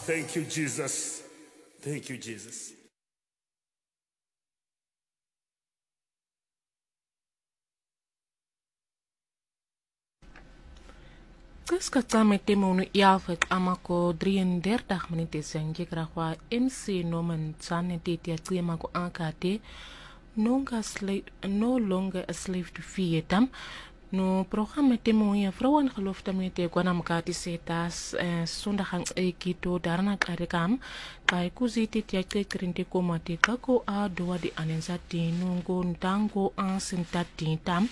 Thank you, Jesus. Thank you, Jesus. Qiskaqame temonu iafek amako 33 minute sengi krakwa MC Norman Tsane titia qiamako ankate no longer a slave to fear tam no programma temo ya vrouwen geloof tamite kwa namkati setas sondagang ekito darna karekam kai kuziti tia krinte komate kako a doa di anensati nungo ntango ansentati tam